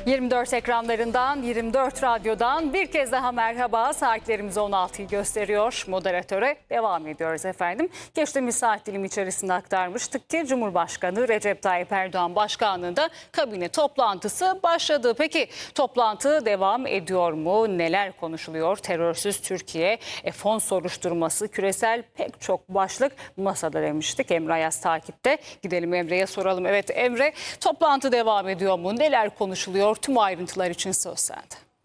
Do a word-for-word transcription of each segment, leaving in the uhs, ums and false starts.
yirmi dört ekranlarından, yirmi dört radyodan bir kez daha merhaba. Saatlerimiz on altıyı gösteriyor. Moderatöre devam ediyoruz efendim. Geçtiğimiz saat dilimi içerisinde aktarmıştık ki Cumhurbaşkanı Recep Tayyip Erdoğan başkanlığında kabine toplantısı başladı. Peki toplantı devam ediyor mu? Neler konuşuluyor? Terörsüz Türkiye, F on soruşturması, küresel pek çok başlık masada demiştik. Emre Ayaz takipte. Gidelim Emre'ye soralım. Evet Emre, toplantı devam ediyor mu? Neler konuşuluyor? Tüm ayrıntılar için söz sende.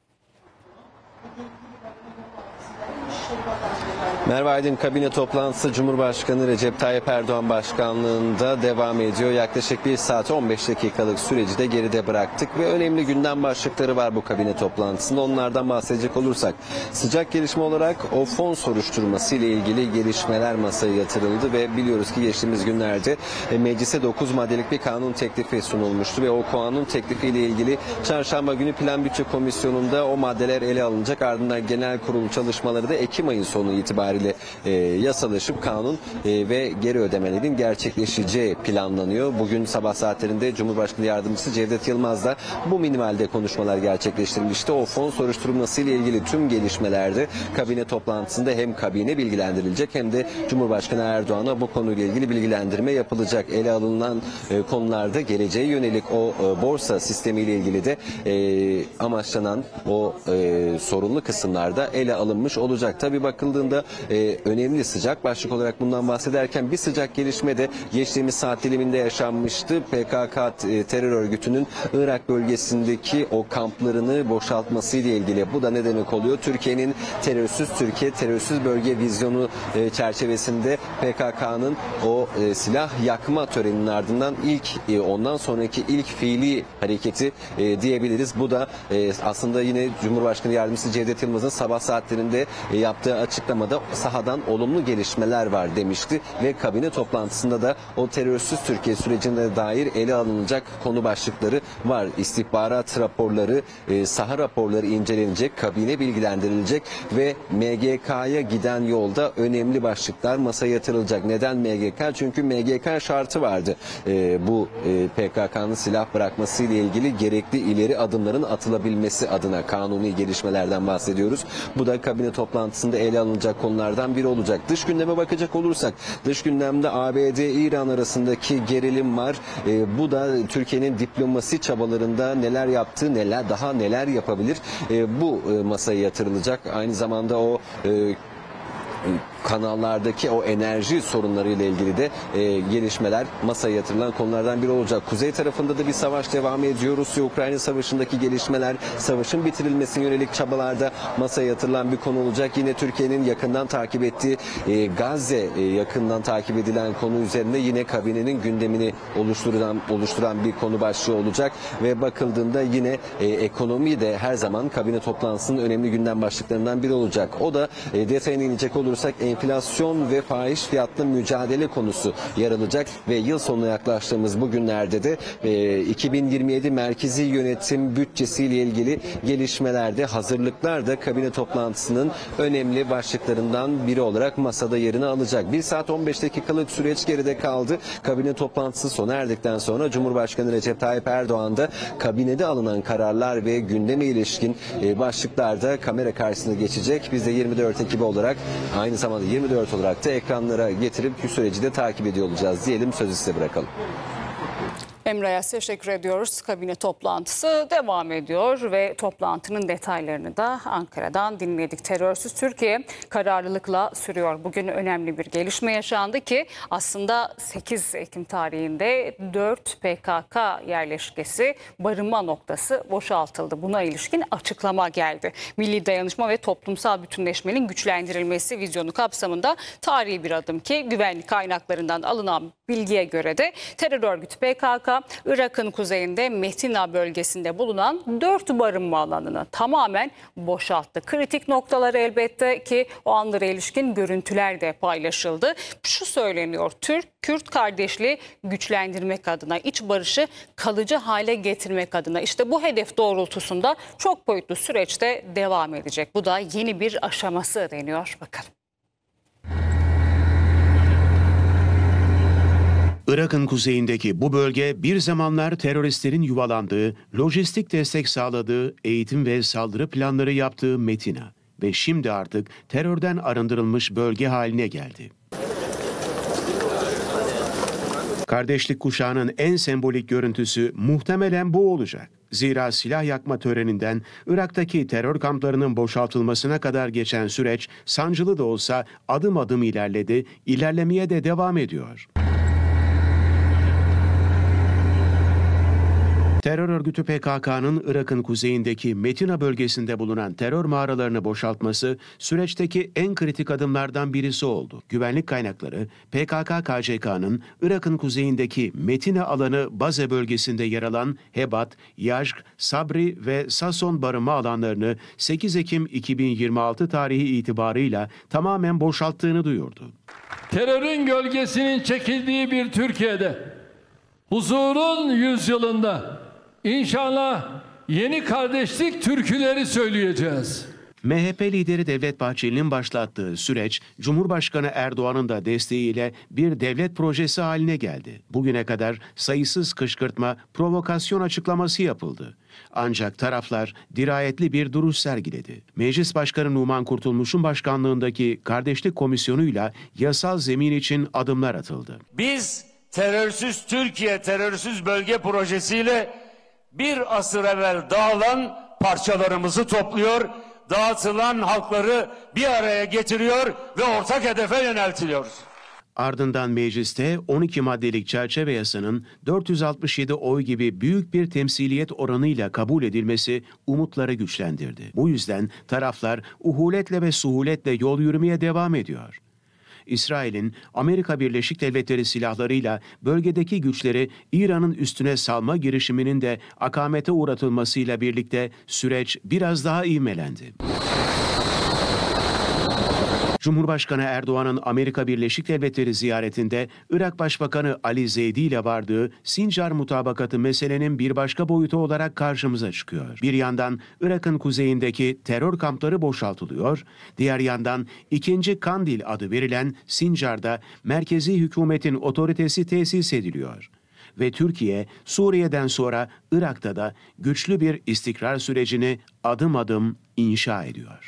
Merhaba Aydın, kabine toplantısı Cumhurbaşkanı Recep Tayyip Erdoğan başkanlığında devam ediyor. Yaklaşık bir saat on beş dakikalık süreci de geride bıraktık ve önemli gündem başlıkları var bu kabine toplantısında. Onlardan bahsedecek olursak sıcak gelişme olarak o fon soruşturması ile ilgili gelişmeler masaya yatırıldı ve biliyoruz ki geçtiğimiz günlerde meclise dokuz maddelik bir kanun teklifi sunulmuştu ve o kanun teklifi ile ilgili çarşamba günü Plan Bütçe Komisyonu'nda o maddeler ele alınacak. Ardından genel kurul çalışmaları da Ekim ayı sonu itibariyle e, yasalaşıp kanun e, ve geri ödemelerin gerçekleşeceği planlanıyor. Bugün sabah saatlerinde Cumhurbaşkanı Yardımcısı Cevdet Yılmaz da bu minimalde konuşmalar gerçekleştirmişti. O fon soruşturması ile ilgili tüm gelişmelerde kabine toplantısında hem kabine bilgilendirilecek hem de Cumhurbaşkanı Erdoğan'a bu konuyla ilgili bilgilendirme yapılacak. Ele alınan e, konularda geleceğe yönelik o e, borsa sistemiyle ilgili de e, amaçlanan o e, sorunlu kısımlarda ele alınmış olacak. Tabii bakıldığında e, önemli sıcak başlık olarak bundan bahsederken bir sıcak gelişme de geçtiğimiz saat diliminde yaşanmıştı. P K K e, terör örgütünün Irak bölgesindeki o kamplarını boşaltması ile ilgili. Bu da ne demek oluyor? Türkiye'nin terörsüz Türkiye, terörsüz bölge vizyonu e, çerçevesinde P K K'nın o e, silah yakma töreninin ardından ilk e, ondan sonraki ilk fiili hareketi e, diyebiliriz. Bu da e, aslında yine Cumhurbaşkanı Yardımcısı Cevdet Yılmaz'ın sabah saatlerinde e, yaptığı açıklamada sahadan olumlu gelişmeler var demişti ve kabine toplantısında da o terörsüz Türkiye sürecine dair ele alınacak konu başlıkları var. İstihbarat raporları, e, saha raporları incelenecek, kabine bilgilendirilecek ve M G K'ya giden yolda önemli başlıklar masaya yatırılacak. Neden M G K? Çünkü M G K şartı vardı. E, bu e, P K K'nın silah bırakması ile ilgili gerekli ileri adımların atılabilmesi adına kanuni gelişmelerden bahsediyoruz. Bu da kabine toplantısında ele alınacak konulardan biri olacak. Dış gündeme bakacak olursak, dış gündemde A B D-İran arasındaki gerilim var. E, bu da Türkiye'nin diplomasi çabalarında neler yaptığı, neler daha neler yapabilir, e, bu e, masaya yatırılacak. Aynı zamanda o e, kanallardaki o enerji sorunlarıyla ilgili de e, gelişmeler masaya yatırılan konulardan biri olacak. Kuzey tarafında da bir savaş devam ediyor. Rusya-Ukrayna savaşındaki gelişmeler, savaşın bitirilmesine yönelik çabalarda masaya yatırılan bir konu olacak. Yine Türkiye'nin yakından takip ettiği e, Gazze e, yakından takip edilen konu üzerinde yine kabinenin gündemini oluşturan oluşturan bir konu başlığı olacak ve bakıldığında yine e, ekonomi de her zaman kabine toplantısının önemli gündem başlıklarından biri olacak. O da e, detayına inecek olursak enflasyon ve fahiş fiyatlı mücadele konusu yer alacak ve yıl sonuna yaklaştığımız bu günlerde de e, iki bin yirmi yedi merkezi yönetim bütçesiyle ilgili gelişmelerde, hazırlıklar da kabine toplantısının önemli başlıklarından biri olarak masada yerini alacak. bir saat on beş dakikalık süreç geride kaldı. Kabine toplantısı sona erdikten sonra Cumhurbaşkanı Recep Tayyip Erdoğan da kabinede alınan kararlar ve gündeme ilişkin e, başlıklarda kamera karşısına geçecek. Biz de yirmi dört ekibi olarak aynı zamanda yirmi dört olarak da ekranlara getirip bu süreci de takip ediyor olacağız diyelim, sözü size bırakalım. Emre Ayaz teşekkür ediyoruz. Kabine toplantısı devam ediyor ve toplantının detaylarını da Ankara'dan dinledik. Terörsüz Türkiye kararlılıkla sürüyor. Bugün önemli bir gelişme yaşandı ki aslında sekiz Ekim tarihinde dört P K K yerleşkesi barınma noktası boşaltıldı. Buna ilişkin açıklama geldi. Milli dayanışma ve toplumsal bütünleşmenin güçlendirilmesi vizyonu kapsamında tarihi bir adım ki güvenlik kaynaklarından alınan bilgiye göre de terör örgütü P K K Irak'ın kuzeyinde Metina bölgesinde bulunan dört barınma alanını tamamen boşalttı. Kritik noktaları elbette ki o anlara ilişkin görüntüler de paylaşıldı. Şu söyleniyor: Türk-Kürt kardeşliği güçlendirmek adına, iç barışı kalıcı hale getirmek adına işte bu hedef doğrultusunda çok boyutlu süreçte devam edecek. Bu da yeni bir aşaması deniyor. Bakalım. Irak'ın kuzeyindeki bu bölge bir zamanlar teröristlerin yuvalandığı, lojistik destek sağladığı, eğitim ve saldırı planları yaptığı Metina ve şimdi artık terörden arındırılmış bölge haline geldi. Kardeşlik kuşağının en sembolik görüntüsü muhtemelen bu olacak. Zira silah yakma töreninden Irak'taki terör kamplarının boşaltılmasına kadar geçen süreç sancılı da olsa adım adım ilerledi, ilerlemeye de devam ediyor. Terör örgütü P K K'nın Irak'ın kuzeyindeki Metina bölgesinde bulunan terör mağaralarını boşaltması süreçteki en kritik adımlardan birisi oldu. Güvenlik kaynakları P K K K C K'nın Irak'ın kuzeyindeki Metina alanı Baze bölgesinde yer alan Hebat, Yazg, Sabri ve Sason barınma alanlarını sekiz Ekim iki bin yirmi altı tarihi itibarıyla tamamen boşalttığını duyurdu. Terörün gölgesinin çekildiği bir Türkiye'de, huzurun yüzyılında İnşallah yeni kardeşlik türküleri söyleyeceğiz. M H P lideri Devlet Bahçeli'nin başlattığı süreç, Cumhurbaşkanı Erdoğan'ın da desteğiyle bir devlet projesi haline geldi. Bugüne kadar sayısız kışkırtma, provokasyon açıklaması yapıldı. Ancak taraflar dirayetli bir duruş sergiledi. Meclis Başkanı Numan Kurtulmuş'un başkanlığındaki Kardeşlik Komisyonu'yla yasal zemin için adımlar atıldı. Biz terörsüz Türkiye, terörsüz bölge projesiyle bir asır evvel dağılan parçalarımızı topluyor, dağıtılan halkları bir araya getiriyor ve ortak hedefe yöneltiliyoruz. Ardından mecliste on iki maddelik çerçeve yasanın dört yüz altmış yedi oy gibi büyük bir temsiliyet oranıyla kabul edilmesi umutları güçlendirdi. Bu yüzden taraflar uhuletle ve suhuletle yol yürümeye devam ediyor. İsrail'in Amerika Birleşik Devletleri silahlarıyla bölgedeki güçleri İran'ın üstüne salma girişiminin de akamete uğratılmasıyla birlikte süreç biraz daha ivmelendi. Cumhurbaşkanı Erdoğan'ın Amerika Birleşik Devletleri ziyaretinde Irak Başbakanı Ali Zeydi ile vardığı Sincar mutabakatı meselenin bir başka boyutu olarak karşımıza çıkıyor. Bir yandan Irak'ın kuzeyindeki terör kampları boşaltılıyor, diğer yandan ikinci Kandil adı verilen Sincar'da merkezi hükümetin otoritesi tesis ediliyor. Ve Türkiye, Suriye'den sonra Irak'ta da güçlü bir istikrar sürecini adım adım inşa ediyor.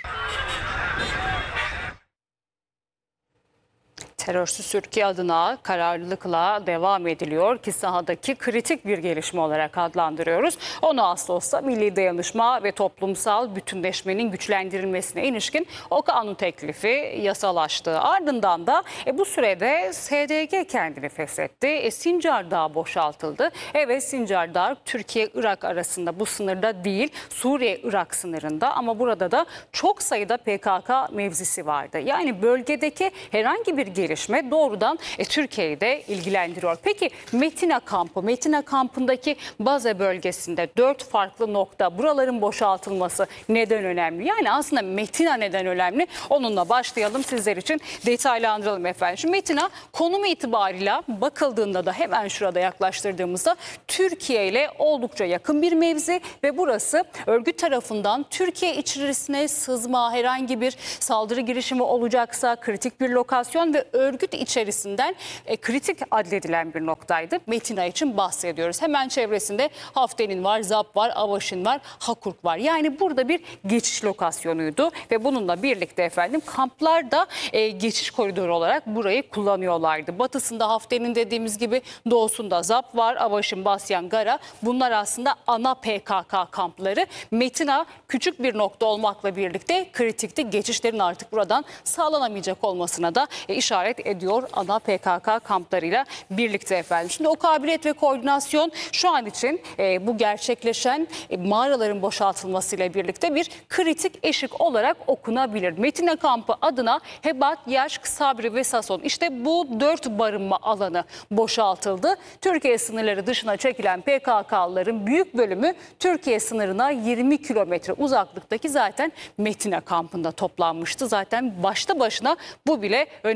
Terörsüz Türkiye adına kararlılıkla devam ediliyor ki sahadaki kritik bir gelişme olarak adlandırıyoruz. on Ağustos'ta milli dayanışma ve toplumsal bütünleşmenin güçlendirilmesine ilişkin o kanun teklifi yasalaştı. Ardından da e, bu sürede S D G kendini feshetti. E, Sincar Dağı boşaltıldı. Evet, Sincar Dağı Türkiye-Irak arasında, bu sınırda değil, Suriye-Irak sınırında, ama burada da çok sayıda P K K mevzisi vardı. Yani bölgedeki herhangi bir gelişme doğrudan e, Türkiye'yi de ilgilendiriyor. Peki Metina kampı, Metina kampındaki Baze bölgesinde dört farklı nokta, buraların boşaltılması neden önemli? Yani aslında Metina neden önemli? Onunla başlayalım, sizler için detaylandıralım efendim. Şimdi Metina konumu itibarıyla bakıldığında da hemen şurada yaklaştırdığımızda Türkiye ile oldukça yakın bir mevzi ve burası örgüt tarafından Türkiye içerisine sızma, herhangi bir saldırı girişimi olacaksa kritik bir lokasyon ve örgüt içerisinden e, kritik adledilen bir noktaydı. Metina için bahsediyoruz. Hemen çevresinde Hafter'in var, Zap var, Avaşin var, Hakurk var. Yani burada bir geçiş lokasyonuydu ve bununla birlikte efendim kamplar da e, geçiş koridoru olarak burayı kullanıyorlardı. Batısında Hafter'in dediğimiz gibi, doğusunda Zap var, Avaşin, Basyan, Gara. Bunlar aslında ana P K K kampları. Metina küçük bir nokta olmakla birlikte kritikti. Geçişlerin artık buradan sağlanamayacak olmasına da e, işaret ediyor ana P K K kamplarıyla birlikte efendim. Şimdi o kabiliyet ve koordinasyon şu an için e, bu gerçekleşen e, mağaraların boşaltılmasıyla birlikte bir kritik eşik olarak okunabilir. Metina kampı adına Hebat, Yaşk, Sabri ve Sason, işte bu dört barınma alanı boşaltıldı. Türkiye sınırları dışına çekilen P K K'lıların büyük bölümü Türkiye sınırına yirmi kilometre uzaklıktaki zaten Metina kampında toplanmıştı. Zaten başta başına bu bile önem arz ediyor.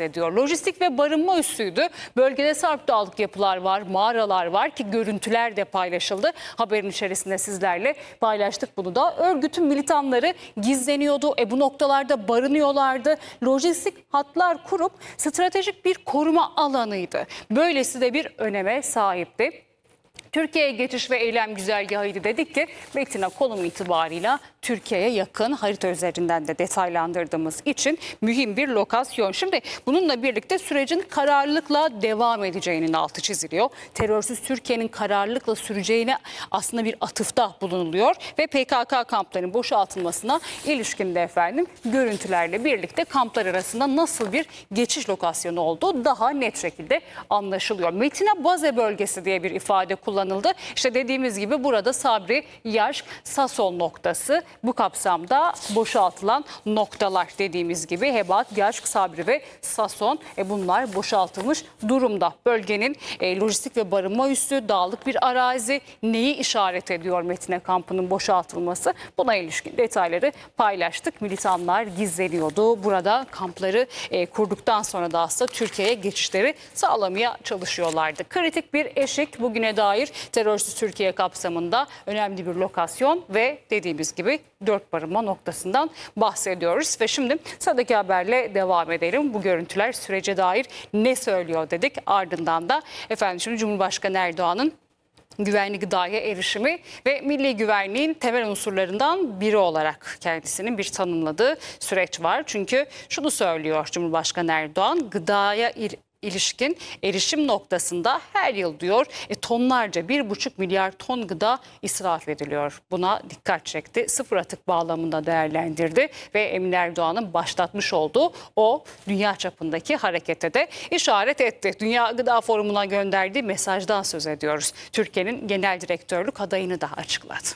bahsediyor. Lojistik ve barınma üssüydü. Bölgede sarp dağlık yapılar var, mağaralar var ki görüntüler de paylaşıldı. Haberin içerisinde sizlerle paylaştık bunu da. Örgütün militanları gizleniyordu. E bu noktalarda barınıyorlardı. Lojistik hatlar kurup stratejik bir koruma alanıydı. Böylesi de bir öneme sahipti. Türkiye'ye geçiş ve eylem güzergahıydı dedik ki Metina konumu itibarıyla Türkiye'ye yakın, harita üzerinden de detaylandırdığımız için mühim bir lokasyon. Şimdi bununla birlikte sürecin kararlılıkla devam edeceğinin altı çiziliyor. Terörsüz Türkiye'nin kararlılıkla süreceğine aslında bir atıfta bulunuluyor ve P K K kamplarının boşaltılmasına ilişkin de efendim görüntülerle birlikte kamplar arasında nasıl bir geçiş lokasyonu olduğu daha net şekilde anlaşılıyor. Metina Baze bölgesi diye bir ifade kullanılıyor. İşte dediğimiz gibi burada Sabri, Yaş, Sason noktası bu kapsamda boşaltılan noktalar dediğimiz gibi Hebat, Yaş, Sabri ve Sason e bunlar boşaltılmış durumda. Bölgenin e, lojistik ve barınma üssü, dağlık bir arazi neyi işaret ediyor Metina kampının boşaltılması? Buna ilişkin detayları paylaştık. Militanlar gizleniyordu. Burada kampları e, kurduktan sonra da aslında Türkiye'ye geçişleri sağlamaya çalışıyorlardı. Kritik bir eşik bugüne dair terörsüz Türkiye kapsamında önemli bir lokasyon ve dediğimiz gibi dört barınma noktasından bahsediyoruz. Ve şimdi sıradaki haberle devam edelim. Bu görüntüler sürece dair ne söylüyor dedik. Ardından da efendim şimdi Cumhurbaşkanı Erdoğan'ın güvenli gıdaya erişimi ve milli güvenliğin temel unsurlarından biri olarak kendisinin bir tanımladığı süreç var. Çünkü şunu söylüyor Cumhurbaşkanı Erdoğan, gıdaya ilişkin erişim noktasında her yıl diyor e, tonlarca bir buçuk milyar ton gıda israf ediliyor. Buna dikkat çekti. Sıfır atık bağlamında değerlendirdi ve Emin Erdoğan'ın başlatmış olduğu o dünya çapındaki harekete de işaret etti. Dünya Gıda Forumu'na gönderdiği mesajdan söz ediyoruz. Türkiye'nin genel direktörlük adayını da açıkladı.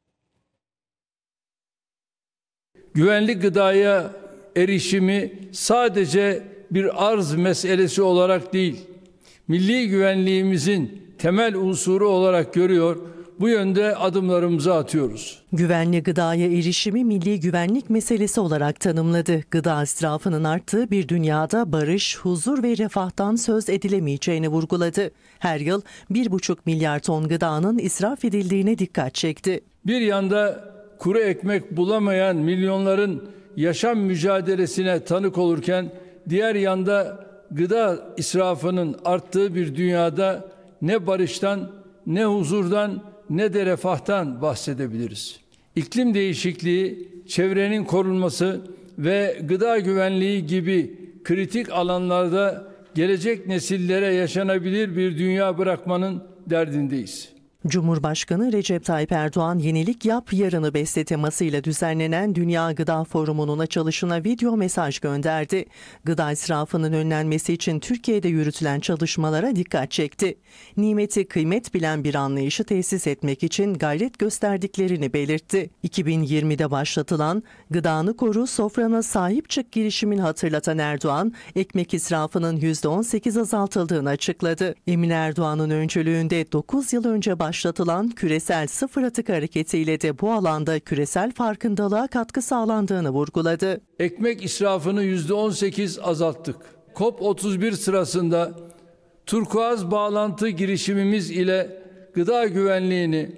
Güvenli gıdaya erişimi sadece bir arz meselesi olarak değil, milli güvenliğimizin temel unsuru olarak görüyor, bu yönde adımlarımızı atıyoruz. Güvenli gıdaya erişimi milli güvenlik meselesi olarak tanımladı. Gıda israfının arttığı bir dünyada barış, huzur ve refahtan söz edilemeyeceğini vurguladı. Her yıl bir buçuk milyar ton gıdanın israf edildiğine dikkat çekti. Bir yanda kuru ekmek bulamayan milyonların yaşam mücadelesine tanık olurken, diğer yanda gıda israfının arttığı bir dünyada ne barıştan, ne huzurdan, ne de refahtan bahsedebiliriz. İklim değişikliği, çevrenin korunması ve gıda güvenliği gibi kritik alanlarda gelecek nesillere yaşanabilir bir dünya bırakmanın derdindeyiz. Cumhurbaşkanı Recep Tayyip Erdoğan yenilik yap yarını beste temasıyla düzenlenen Dünya Gıda Forumu'nun açılışına video mesaj gönderdi. Gıda israfının önlenmesi için Türkiye'de yürütülen çalışmalara dikkat çekti. Nimeti kıymet bilen bir anlayışı tesis etmek için gayret gösterdiklerini belirtti. iki bin yirmide başlatılan Gıdanı Koru Sofrana Sahip Çık girişimini hatırlatan Erdoğan, ekmek israfının yüzde on sekiz azaltıldığını açıkladı. Emin Erdoğan'ın öncülüğünde dokuz yıl önce başlatılan başlatılan küresel sıfır atık hareketiyle de bu alanda küresel farkındalığa katkı sağlandığını vurguladı. Ekmek israfını yüzde on sekiz azalttık. COP otuz bir sırasında turkuaz bağlantı girişimimiz ile gıda güvenliğini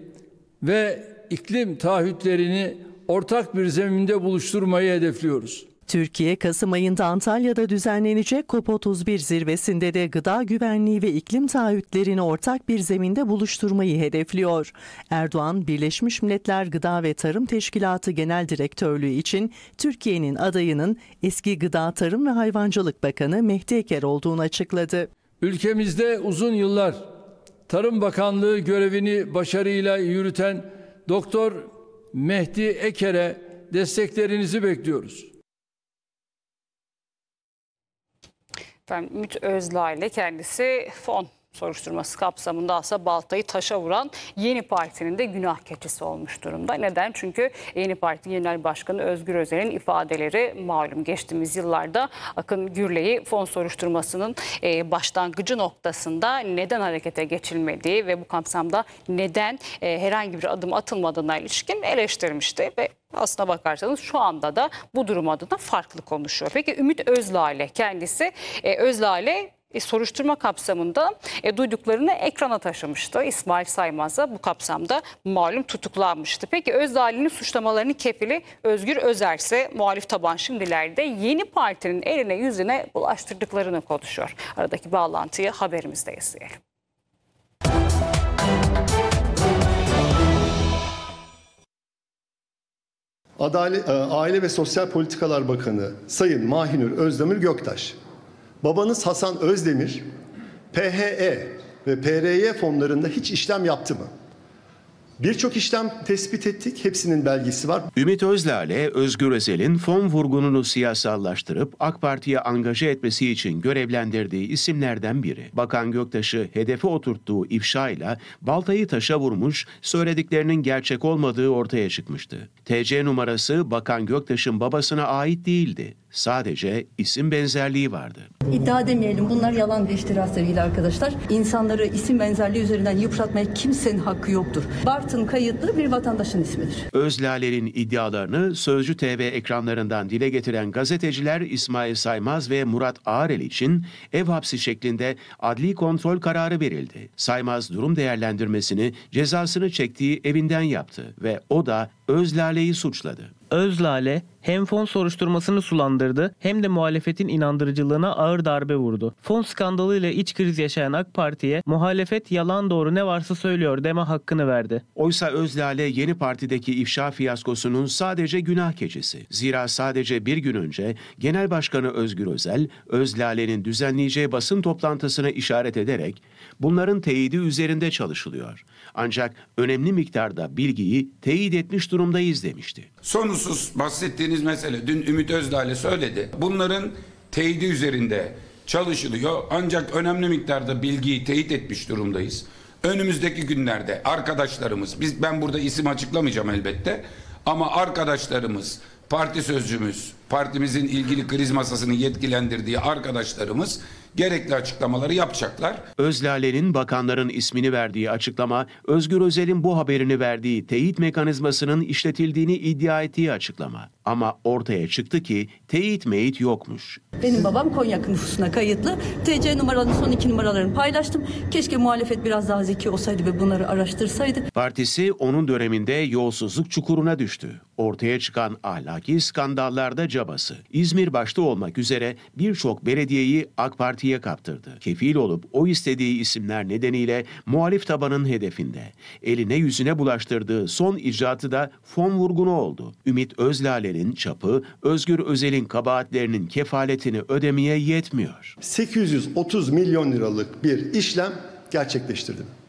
ve iklim taahhütlerini ortak bir zeminde buluşturmayı hedefliyoruz. Türkiye, Kasım ayında Antalya'da düzenlenecek COP otuz bir zirvesinde de gıda güvenliği ve iklim taahhütlerini ortak bir zeminde buluşturmayı hedefliyor. Erdoğan, Birleşmiş Milletler Gıda ve Tarım Teşkilatı Genel Direktörlüğü için Türkiye'nin adayının eski Gıda, Tarım ve Hayvancılık Bakanı Mehdi Eker olduğunu açıkladı. Ülkemizde uzun yıllar Tarım Bakanlığı görevini başarıyla yürüten Doktor Mehdi Eker'e desteklerinizi bekliyoruz. Efendim, Ümit Özdağ ile kendisi fon soruşturması kapsamında aslında baltayı taşa vuran Yeni Parti'nin de günah keçisi olmuş durumda. Neden? Çünkü Yeni Parti Genel Başkanı Özgür Özel'in ifadeleri malum geçtiğimiz yıllarda Akın Gürley'i fon soruşturmasının başlangıcı noktasında neden harekete geçilmediği ve bu kapsamda neden herhangi bir adım atılmadığına ilişkin eleştirmişti ve Aslına bakarsanız şu anda da bu durum adına farklı konuşuyor. Peki Ümit Özlale kendisi e, Özlale e, soruşturma kapsamında e, duyduklarını ekrana taşımıştı. İsmail Saymaz'a bu kapsamda malum tutuklanmıştı. Peki Özlale'nin suçlamalarının kefili Özgür Özel ise muhalif taban şimdilerde yeni partinin eline yüzüne bulaştırdıklarını konuşuyor. Aradaki bağlantıyı haberimizde izleyelim. Adalet, Aile ve Sosyal Politikalar Bakanı Sayın Mahinur Özdemir Göktaş, babanız Hasan Özdemir, P H E ve P R Y fonlarında hiç işlem yaptı mı? Birçok işlem tespit ettik, hepsinin belgesi var. Ümit Özlale, Özgür Özel'in fon vurgununu siyasallaştırıp AK Parti'ye angaje etmesi için görevlendirdiği isimlerden biri. Bakan Göktaş'ı hedefe oturttuğu ifşayla baltayı taşa vurmuş, söylediklerinin gerçek olmadığı ortaya çıkmıştı. T C numarası Bakan Göktaş'ın babasına ait değildi. Sadece isim benzerliği vardı. İddia demeyelim, bunlar yalan ve iftira sevgili arkadaşlar. İnsanları isim benzerliği üzerinden yıpratmaya kimsenin hakkı yoktur. Bartın kayıtlı bir vatandaşın ismidir. Özlale'nin iddialarını Sözcü T V ekranlarından dile getiren gazeteciler İsmail Saymaz ve Murat Ağrel için ev hapsi şeklinde adli kontrol kararı verildi. Saymaz durum değerlendirmesini cezasını çektiği evinden yaptı ve o da Özlale'yi suçladı. Özlale hem fon soruşturmasını sulandırdı hem de muhalefetin inandırıcılığına ağır darbe vurdu. Fon skandalıyla iç kriz yaşayan AK Parti'ye muhalefet yalan doğru ne varsa söylüyor deme hakkını verdi. Oysa Özlale yeni partideki ifşa fiyaskosunun sadece günah keçisi. Zira sadece bir gün önce Genel Başkanı Özgür Özel, Özlale'nin düzenleyeceği basın toplantısına işaret ederek bunların teyidi üzerinde çalışılıyor. Ancak önemli miktarda bilgiyi teyit etmiş durumdayız demişti. Son husus bahsettiğiniz mesele, dün Ümit Özdağ söyledi. Bunların teyidi üzerinde çalışılıyor ancak önemli miktarda bilgiyi teyit etmiş durumdayız. Önümüzdeki günlerde arkadaşlarımız, biz ben burada isim açıklamayacağım elbette ama arkadaşlarımız, parti sözcümüz, partimizin ilgili kriz masasını yetkilendirdiği arkadaşlarımız gerekli açıklamaları yapacaklar. Özlale'nin bakanların ismini verdiği açıklama, Özgür Özel'in bu haberini verdiği teyit mekanizmasının işletildiğini iddia ettiği açıklama. Ama ortaya çıktı ki teyit meyit yokmuş. Benim babam Konya nüfusuna kayıtlı. T C numaralarının son iki numaralarını paylaştım. Keşke muhalefet biraz daha zeki olsaydı ve bunları araştırsaydı. Partisi onun döneminde yolsuzluk çukuruna düştü. Ortaya çıkan ahlaki skandallarda cabası. İzmir başta olmak üzere birçok belediyeyi AK Parti'ye kaptırdı. Kefil olup o istediği isimler nedeniyle muhalif tabanın hedefinde. Eline yüzüne bulaştırdığı son icraatı da fon vurgunu oldu. Ümit Özlale'nin çapı Özgür Özel'in kabahatlerinin kefaletini ödemeye yetmiyor. sekiz yüz otuz milyon liralık bir işlem gerçekleştirdim.